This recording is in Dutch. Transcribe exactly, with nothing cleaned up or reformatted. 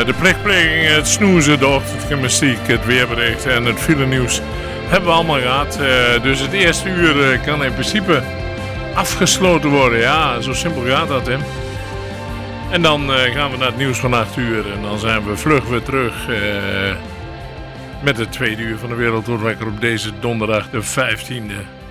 de plichtpleging, het snoezen, de ochtendgymnastiek, het weerbericht en het file nieuws hebben we allemaal gehad. Uh, dus het eerste uur uh, kan in principe afgesloten worden. Ja, zo simpel gaat dat, hè. En dan uh, gaan we naar het nieuws van acht uur en dan zijn we vlug weer terug uh, met het tweede uur van de Wereldwekker op deze donderdag de vijftiende.